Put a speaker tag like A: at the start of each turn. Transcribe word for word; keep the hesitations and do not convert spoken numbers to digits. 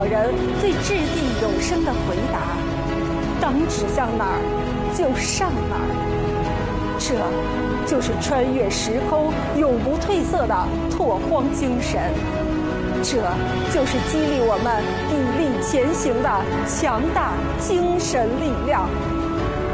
A: 人最掷地有声的回答：当指向哪儿，就上哪儿。这就是穿越时空、永不褪色的拓荒精神，这就是激励我们砥砺前行的强大精神力量。